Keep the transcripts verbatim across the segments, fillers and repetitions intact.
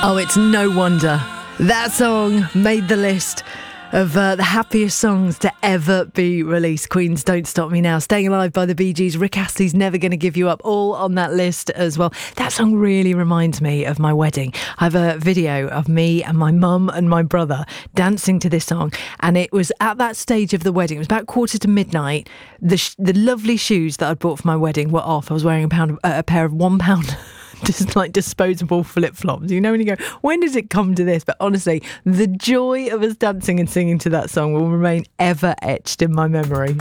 Oh, it's no wonder that song made the list of uh, the happiest songs to ever be released. Queen's Don't Stop Me Now, Staying Alive by the Bee Gees, Rick Astley's Never Gonna Give You Up, all on that list as well. That song really reminds me of my wedding. I have a video of me and my mum and my brother dancing to this song, and it was at that stage of the wedding. It was about quarter to midnight. The sh- the lovely shoes that I'd bought for my wedding were off. I was wearing a pound, uh, a pair of one pound just like disposable flip-flops. You know, when you go, when does it come to this? But honestly, the joy of us dancing and singing to that song will remain ever etched in my memory.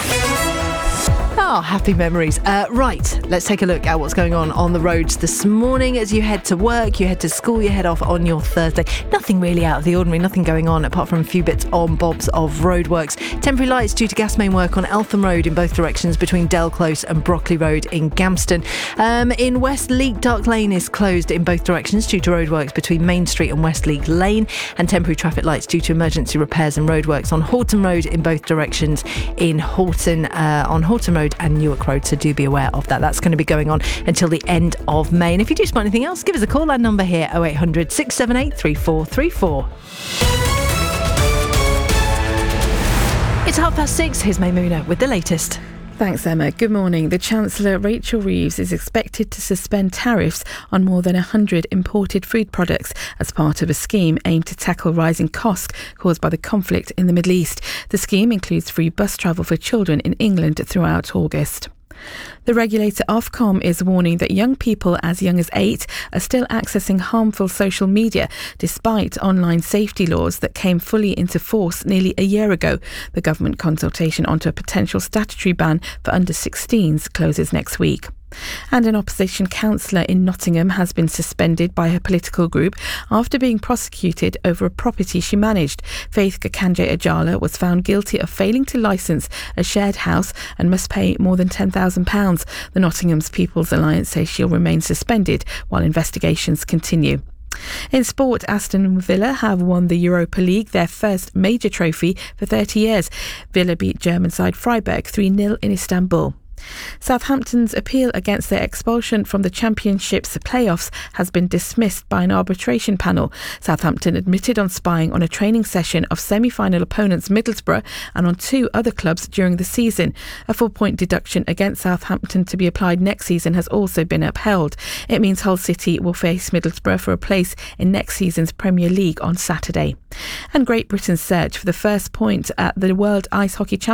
Oh, happy memories. Uh, right, let's take a look at what's going on on the roads this morning as you head to work, you head to school, you head off on your Thursday. Nothing really out of the ordinary, nothing going on apart from a few bits on bobs of roadworks. Temporary lights due to gas main work on Eltham Road in both directions between Dell Close and Brockley Road in Gamston. Um, in West Leek, Dark Lane is closed in both directions due to roadworks between Main Street and West Leek Lane, and temporary traffic lights due to emergency repairs and roadworks on Horton Road in both directions in Horton, uh, on Horton Road and Newark Road, so do be aware of that. That's going to be going on until the end of May. And if you do spot anything else, give us a call. Our number here, oh eight hundred, six seven eight, three four three four. It's half past six. Here's Maymuna with the latest. Thanks, Emma. Good morning. The Chancellor, Rachel Reeves, is expected to suspend tariffs on more than one hundred imported food products as part of a scheme aimed to tackle rising costs caused by the conflict in the Middle East. The scheme includes free bus travel for children in England throughout August. The regulator Ofcom is warning that young people as young as eight are still accessing harmful social media despite online safety laws that came fully into force nearly a year ago. The government consultation onto a potential statutory ban for under sixteens closes next week. And an opposition councillor in Nottingham has been suspended by her political group after being prosecuted over a property she managed. Faith Gakanje Ajala was found guilty of failing to licence a shared house and must pay more than ten thousand pounds. The Nottingham's People's Alliance says she'll remain suspended while investigations continue. In sport, Aston Villa have won the Europa League, their first major trophy for thirty years. Villa beat German side Freiburg three nil in Istanbul. Southampton's appeal against their expulsion from the Championship's playoffs has been dismissed by an arbitration panel. Southampton admitted on spying on a training session of semi-final opponents Middlesbrough and on two other clubs during the season. A four-point deduction against Southampton to be applied next season has also been upheld. It means Hull City will face Middlesbrough for a place in next season's Premier League on Saturday. And Great Britain's search for the first point at the World Ice Hockey Championship